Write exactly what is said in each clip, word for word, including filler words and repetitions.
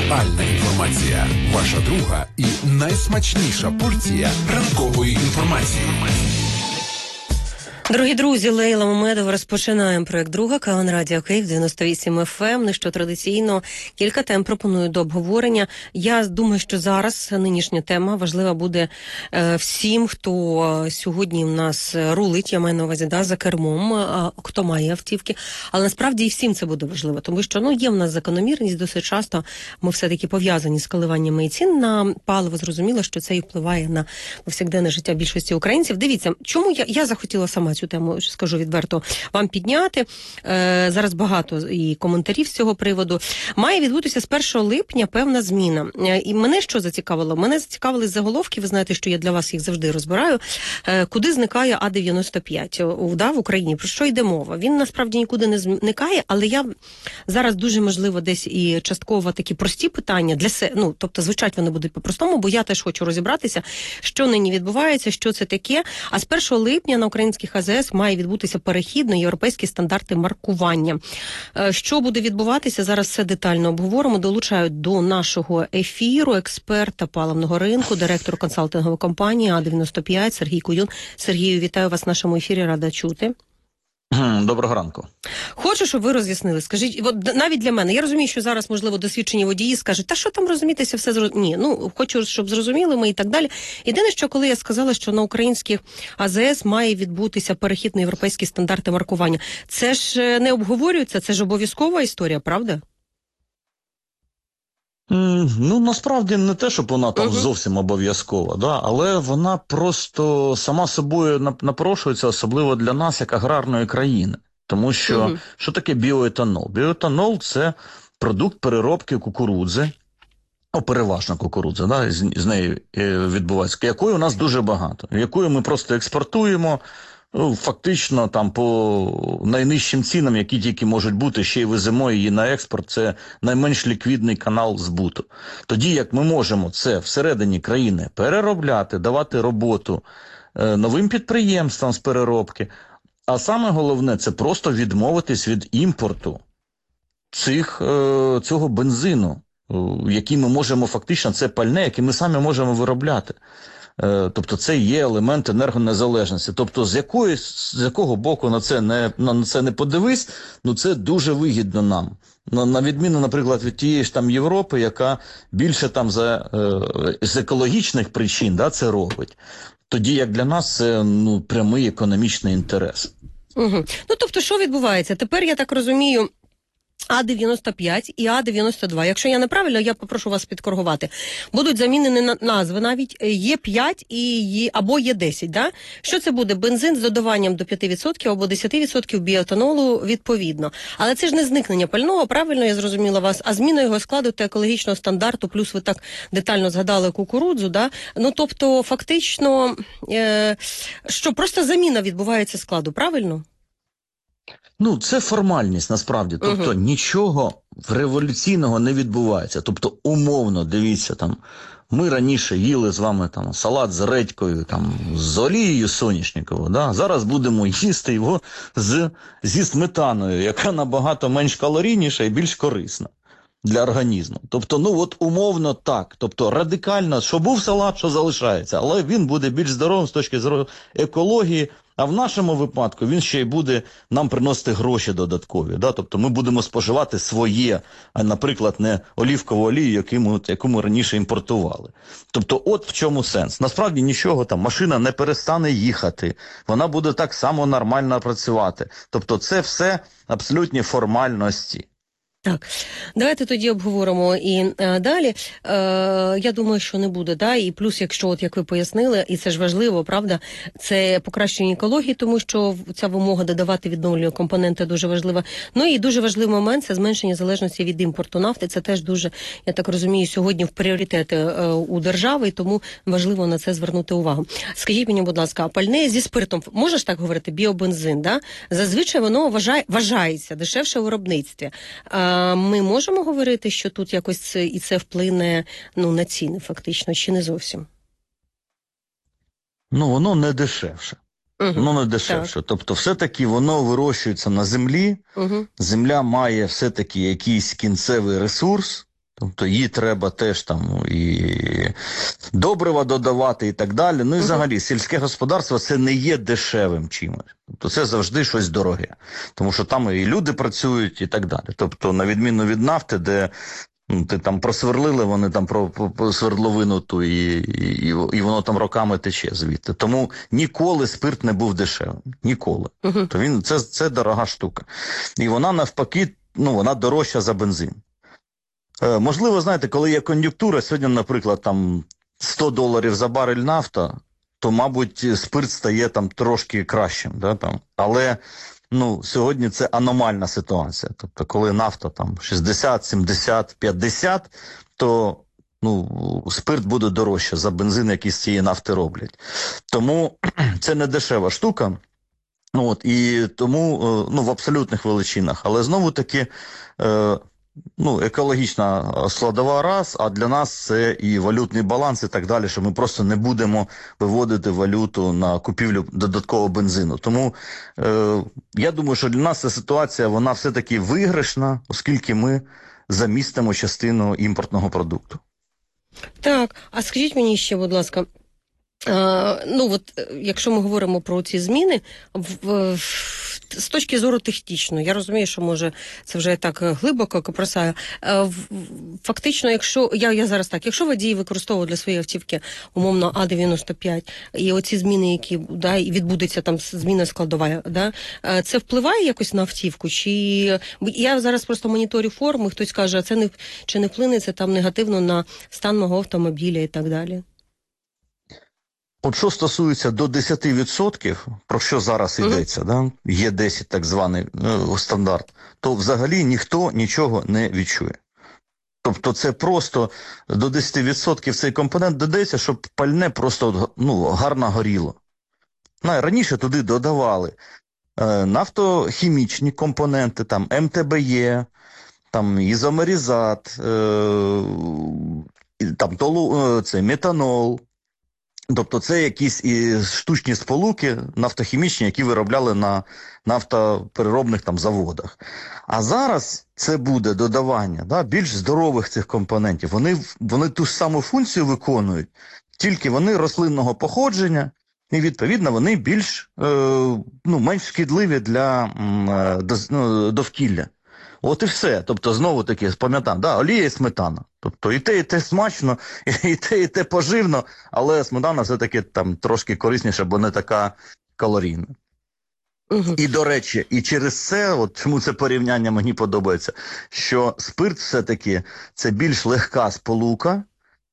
Актуальна інформація. Ваша друга і найсмачніша порція ранкової інформації. Дорогі друзі, Лейла Мамедова, розпочинаємо проект «Друга», Калан Радіо Київ, дев'яносто вісім еф ем. Ну що, традиційно, кілька тем пропоную до обговорення. Я думаю, що зараз нинішня тема важлива буде е, всім, хто сьогодні в нас рулить, я маю на увазі, да, за кермом, а, хто має автівки. Але насправді і всім це буде важливо, тому що, ну, є в нас закономірність, досить часто ми все-таки пов'язані з коливаннями цін на паливо. Зрозуміло, що це і впливає на повсякденне життя більшості українців. Дивіться, чому я, я захотіла сама цю тему, скажу відверто, вам підняти. Е, зараз багато і коментарів з цього приводу. Має відбутися з першого липня певна зміна. Е, і мене що зацікавило? Мене зацікавили заголовки, ви знаєте, що я для вас їх завжди розбираю. Е, куди зникає А дев'яносто п'ять у, да, в Україні? Про що йде мова? Він насправді нікуди не зникає, але я зараз дуже, можливо, десь і частково такі прості питання для себе, ну, тобто звучать вони будуть по-простому, бо я теж хочу розібратися, що нині відбувається, що це таке. А з першого липня на українських АЗС має відбутися перехід на європейські стандарти маркування. Що буде відбуватися, зараз все детально обговоримо. Долучають до нашого ефіру експерта паливного ринку, директор консалтингової компанії А дев'яносто п'ять Сергій Куюн. Сергію, вітаю вас в нашому ефірі, рада чути. Доброго ранку. Хочу, щоб ви роз'яснили. Скажіть, от навіть для мене, я розумію, що зараз, можливо, досвідчені водії скажуть, та що там розумітися, все зрозуміло. Ні, ну, хочу, щоб зрозуміли ми і так далі. Єдине, що коли я сказала, що на українських АЗС має відбутися перехід на європейські стандарти маркування, це ж не обговорюється, це ж обов'язкова історія, правда? Ну, насправді не те, щоб вона там uh-huh. зовсім обов'язкова, да? Але вона просто сама собою напрошується, особливо для нас, як аграрної країни. Тому що, uh-huh. що таке біоетанол? Біоетанол – це продукт переробки кукурудзи, о, переважно кукурудзи, да? з, з нею відбувається, якої у нас дуже багато, якою ми просто експортуємо, ну, фактично там по найнижчим цінам, які тільки можуть бути, ще й веземо її на експорт, це найменш ліквідний канал збуту. Тоді як ми можемо це всередині країни переробляти, давати роботу е, новим підприємствам з переробки, а саме головне, це просто відмовитись від імпорту цих, е, цього бензину, е, який ми можемо фактично, це пальне, яке ми самі можемо виробляти. Тобто це є елемент енергонезалежності. Тобто з якої, з якого боку на це не, на це не подивись, ну це дуже вигідно нам. На, на відміну, наприклад, від тієї ж там Європи, яка більше там за, е, з екологічних причин, да, це робить. Тоді як для нас це, ну, прямий економічний інтерес. Угу. Ну тобто що відбувається? Тепер, я так розумію, А дев'яносто п'ять і А дев'яносто два. Якщо я неправильно, я попрошу вас підкоригувати. Будуть замінені на назви навіть Є п'ять і Є, або Є десять, да? Що це буде? Бензин з додаванням до п'яти відсотків або десяти відсотків біоетанолу відповідно. Але це ж не зникнення пального, правильно я зрозуміла вас, а зміна його складу та екологічного стандарту, плюс ви так детально згадали кукурудзу, да? Ну тобто фактично, е- що просто заміна відбувається складу, правильно? Ну, це формальність, насправді. Тобто, uh-huh. нічого революційного не відбувається. Тобто, умовно, дивіться, там, ми раніше їли з вами там салат з редькою, там, з олією соняшниковою, да? Зараз будемо їсти його з, зі сметаною, яка набагато менш калорійніша і більш корисна для організму. Тобто, ну, от умовно так. Тобто, радикально, що був салат, що залишається, але він буде більш здоровим з точки зору екології. А в нашому випадку він ще й буде нам приносити гроші додаткові. Да? Тобто ми будемо споживати своє, а, наприклад, не олівкову олію, яку ми, яку ми раніше імпортували. Тобто от в чому сенс. Насправді нічого там, машина не перестане їхати, вона буде так само нормально працювати. Тобто це все абсолютні формальності. Так, давайте тоді обговоримо і е, далі. Е, я думаю, що не буде, да, і плюс, якщо, от як ви пояснили, і це ж важливо, правда, це покращення екології, тому що ця вимога додавати відновлювальні компоненти дуже важлива. Ну і дуже важливий момент – це зменшення залежності від імпорту нафти. Це теж дуже, я так розумію, сьогодні в пріоритети е, у держави, і тому важливо на це звернути увагу. Скажіть мені, будь ласка, пальне зі спиртом, можна ж так говорити, біобензин, да? Зазвичай воно вважає, вважається дешевше в виробництві. Е, Ми можемо говорити, що тут якось це, і це вплине, ну, на ціни фактично, чи не зовсім? Ну, воно не дешевше. Угу. Воно не дешевше. Так. Тобто все-таки воно вирощується на землі, угу. Земля має все-таки якийсь кінцевий ресурс, Тобто їй треба теж там і добрива додавати і так далі. Ну і взагалі сільське господарство це не є дешевим чимось. Тобто це завжди щось дороге. Тому що там і люди працюють і так далі. Тобто на відміну від нафти, де ну, ти там просверлили, вони там про, про свердловину ту і, і, і воно там роками тече звідти. Тому ніколи спирт не був дешевим. Ніколи. Uh-huh. То він, це, це дорога штука. І вона навпаки, ну вона дорожча за бензин. Е, можливо, знаєте, коли є кон'юнктура, сьогодні, наприклад, там сто доларів за барель нафта, то, мабуть, спирт стає там трошки кращим. Да, там. Але ну, сьогодні це аномальна ситуація. Тобто, коли нафта там шістдесят, сімдесят, п'ятдесят, то ну, спирт буде дорожче за бензин, який з цієї нафти роблять. Тому це не дешева штука. Ну, от, і тому ну, в абсолютних величинах. Але знову-таки е, ну, екологічна складова раз, а для нас це і валютний баланс і так далі, що ми просто не будемо виводити валюту на купівлю додаткового бензину. Тому е, я думаю, що для нас ця ситуація, вона все-таки виграшна, оскільки ми замістимо частину імпортного продукту. Так, а скажіть мені ще, будь ласка, А, ну от, якщо ми говоримо про ці зміни, в, в, з точки зору технічної, я розумію, що може це вже так глибоко копросаю. Фактично, якщо я, я зараз так, якщо водій використовував для своєї автівки умовно А дев'яносто п'ять, і оці зміни, які да, і відбудеться там зміна складова, да, це впливає якось на автівку? Чи я зараз просто моніторю форми, хтось каже, а це не чи не вплине це там негативно на стан мого автомобіля і так далі? От що стосується до десять відсотків, про що зараз йдеться, mm-hmm. да? Є десять так званий ну, стандарт, то взагалі ніхто нічого не відчує. Тобто це просто до десять відсотків цей компонент додається, щоб пальне просто ну, гарно горіло. Ну, раніше туди додавали е, нафтохімічні компоненти, там Ем Те Бе Є, там ізомеризат, е, там толу, е, це метанол. Тобто це якісь і штучні сполуки нафтохімічні, які виробляли на нафтопереробних там заводах. А зараз це буде додавання да, більш здорових цих компонентів. Вони, вони ту ж саму функцію виконують, тільки вони рослинного походження, і відповідно вони більш, е, ну, менш шкідливі для е, до, ну, довкілля. От і все. Тобто, знову-таки, пам'ятаємо, да, олія і сметана. Тобто, і те, і те смачно, і те, і те поживно, але сметана все-таки там трошки корисніша, бо не така калорійна. Угу. І, до речі, і через це, от чому це порівняння мені подобається, що спирт все-таки це більш легка сполука,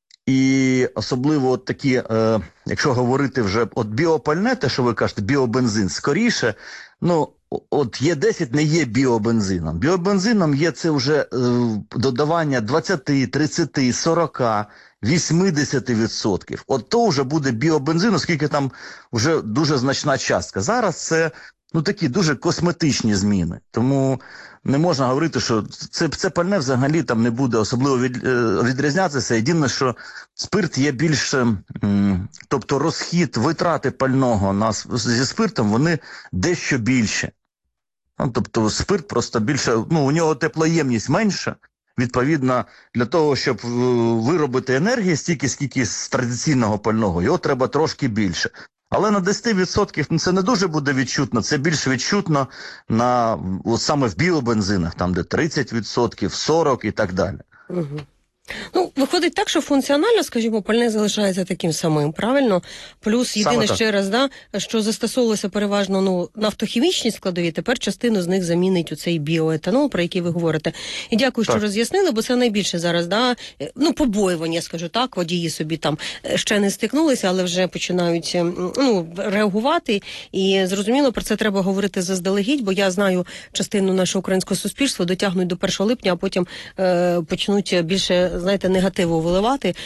і особливо от такі, е, якщо говорити вже от біопальне, те, що ви кажете, біобензин, скоріше, ну, от Є десять не є біобензином. Біобензином є це вже е, додавання двадцять, тридцять, сорок, вісімдесят відсотків. От то вже буде біобензин, оскільки там вже дуже значна частка. Зараз це ну, такі дуже косметичні зміни. Тому не можна говорити, що це, це пальне взагалі там не буде особливо від, відрізнятися. Єдине, що спирт є більше, тобто розхід, витрати пального на, зі спиртом, вони дещо більше. Ну, тобто спирт просто більше, ну, у нього теплоємність менша. Відповідно, для того, щоб виробити енергію стільки, скільки з традиційного пального, його треба трошки більше. Але на десять відсотків ну, це не дуже буде відчутно, це більш відчутно на, от саме в біобензинах, там де тридцять відсотків, сорок відсотків і так далі. Угу. Ну, виходить так, що функціонально, скажімо, пальне залишається таким самим, правильно? Плюс єдине ще раз, да, що застосовувалося переважно ну, нафтохімічні складові, тепер частину з них замінить у цей біоетанол, про який ви говорите. І дякую, так. що роз'яснили, бо це найбільше зараз, да, ну, побоювання, скажу так, водії собі там ще не стикнулися, але вже починають ну, реагувати. І зрозуміло, про це треба говорити заздалегідь, бо я знаю частину нашого українського суспільства дотягнуть до першого липня, а потім е, почнуть більше знаєте, негативу виливати.